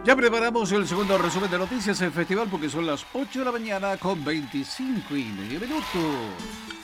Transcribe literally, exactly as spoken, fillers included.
Ya preparamos el segundo resumen de noticias del festival porque son las ocho de la mañana con veinticinco y medio minutos.